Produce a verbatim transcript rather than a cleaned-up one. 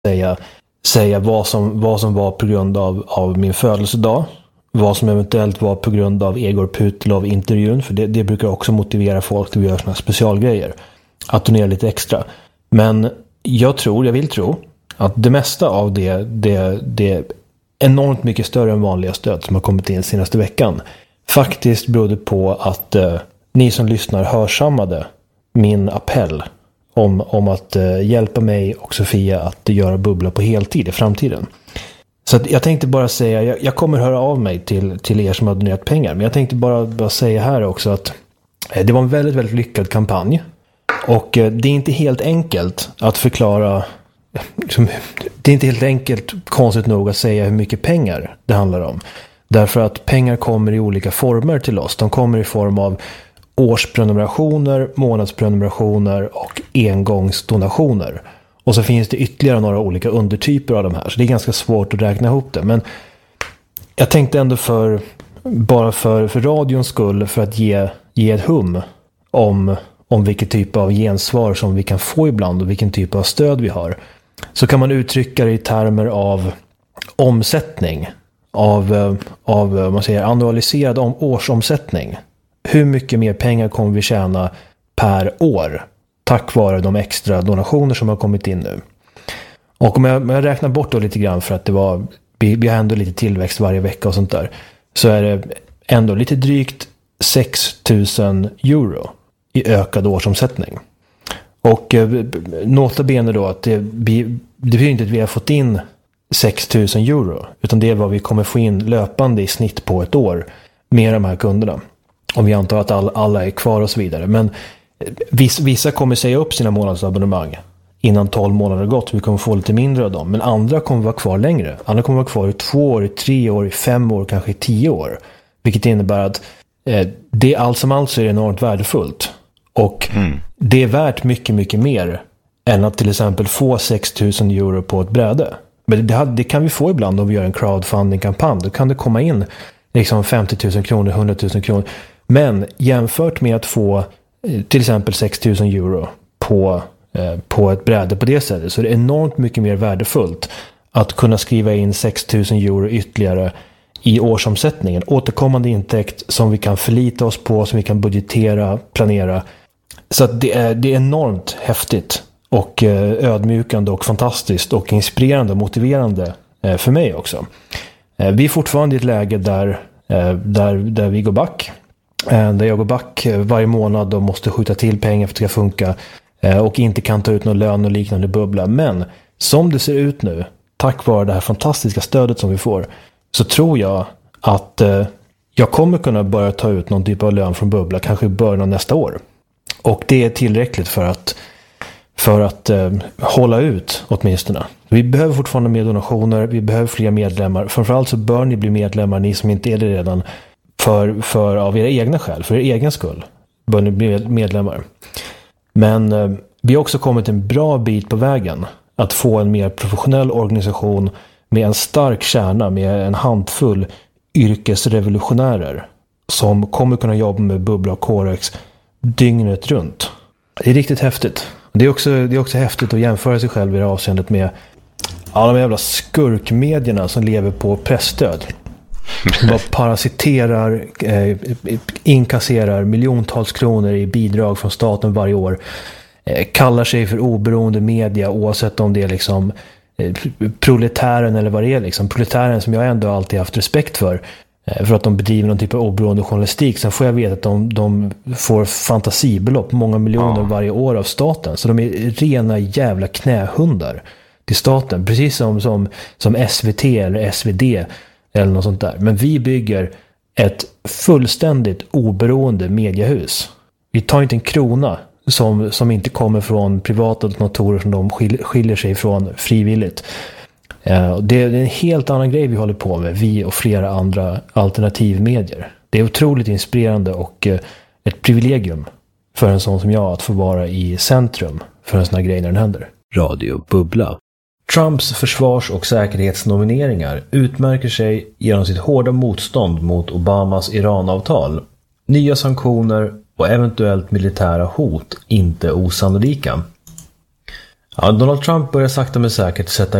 säga, säga vad, som, vad som var på grund av, av min födelsedag. Vad som eventuellt var på grund av Egor Putilov-intervjun. För det, det brukar också motivera folk till att göra såna specialgrejer. Att donera lite extra. Men jag tror, jag vill tro att det mesta av det, det, det enormt mycket större än vanliga stöd som har kommit in senaste veckan faktiskt berodde på att eh, ni som lyssnar hörsammade min appell om, om att eh, hjälpa mig och Sofia att göra bubbla på heltid i framtiden. Så att jag tänkte bara säga, jag, jag kommer höra av mig till, till er som har donerat pengar, men jag tänkte bara, bara säga här också att eh, det var en väldigt, väldigt lyckad kampanj. Och eh, det är inte helt enkelt att förklara, liksom, det är inte helt enkelt, konstigt nog, att säga hur mycket pengar det handlar om. Därför att pengar kommer i olika former till oss. De kommer i form av årsprenumerationer, månadsprenumerationer och engångsdonationer. Och så finns det ytterligare några olika undertyper av de här. Så det är ganska svårt att räkna ihop det. Men jag tänkte ändå för, bara för, för radions skull, för att ge, ge ett hum om, om vilken typ av gensvar som vi kan få ibland och vilken typ av stöd vi har. Så kan man uttrycka det i termer av omsättning. Av, av man säger, annualiserad om årsomsättning. Hur mycket mer pengar kommer vi tjäna per år tack vare de extra donationer som har kommit in nu. Och om jag, om jag räknar bort då lite grann, för att det var, vi, vi har ändå lite tillväxt varje vecka och sånt där, så är det ändå lite drygt sex tusen euro i ökad årsomsättning. Och eh, nota bene då att det, det betyder inte att vi har fått in sex tusen euro, utan det är vad vi kommer få in löpande i snitt på ett år med de här kunderna. Om vi antar att all, alla är kvar och så vidare. Men vissa, vissa kommer säga upp sina månadsabonnemang innan tolv månader gått. Vi kommer få lite mindre av dem. Men andra kommer vara kvar längre. Andra kommer vara kvar i två år, i tre år, i fem år, kanske i tio år. Vilket innebär att eh, det allt som allt så är enormt värdefullt. Och mm. det är värt mycket, mycket mer än att till exempel få sex tusen euro på ett bräde. Men det, det kan vi få ibland om vi gör en crowdfunding-kampanj. Då kan det komma in liksom femtio tusen kronor, hundra tusen kronor. Men jämfört med att få till exempel sex tusen euro på, eh, på ett bräde på det sättet, så är det enormt mycket mer värdefullt att kunna skriva in sex tusen euro ytterligare i årsomsättningen. Återkommande intäkt som vi kan förlita oss på, som vi kan budgetera, planera. Så att det, är, det är enormt häftigt och eh, ödmjukande och fantastiskt och inspirerande och motiverande eh, för mig också. Eh, vi är fortfarande i ett läge där, eh, där, där vi går back. Där jag går back varje månad och måste skjuta till pengar för att det ska funka och inte kan ta ut någon lön och liknande bubbla. Men som det ser ut nu, tack vare det här fantastiska stödet som vi får, så tror jag att jag kommer kunna börja ta ut någon typ av lön från bubbla kanske i början av nästa år. Och det är tillräckligt för att, för att eh, hålla ut åtminstone. Vi behöver fortfarande mer donationer, vi behöver fler medlemmar. Framförallt så bör ni bli medlemmar, ni som inte är det redan. För, för av era egna skäl, för er egen skull bör ni bli medlemmar. Men eh, vi har också kommit en bra bit på vägen att få en mer professionell organisation med en stark kärna, med en handfull yrkesrevolutionärer som kommer kunna jobba med Bubbla och Corex dygnet runt. Det är riktigt häftigt. Det är också, det är också häftigt att jämföra sig själv i det avseendet med alla de jävla skurkmedierna som lever på pressstöd. Bara parasiterar, eh, inkasserar miljontals kronor i bidrag från staten varje år. Eh, kallar sig för oberoende media oavsett om det är liksom eh, proletären eller vad det är. Liksom. Proletären som jag ändå alltid haft respekt för. Eh, för att de bedriver någon typ av oberoende journalistik. Sen får jag veta att de, de får fantasibelopp, många miljoner ja. varje år av staten. Så de är rena jävla knähundar till staten. Precis som, som, som S V T eller S V D eller något sånt där. Men vi bygger ett fullständigt oberoende mediehus. Vi tar inte en krona som, som inte kommer från privata donatorer som de skil, skiljer sig från frivilligt. Uh, det är en helt annan grej vi håller på med, vi och flera andra alternativmedier. Det är otroligt inspirerande och uh, ett privilegium för en sån som jag att få vara i centrum för en sån här grej när den händer. Radio Bubbla. Trumps försvars- och säkerhetsnomineringar utmärker sig genom sitt hårda motstånd mot Obamas Iranavtal. Nya sanktioner och eventuellt militära hot inte osannolika. Ja, Donald Trump börjar sakta men säkert sätta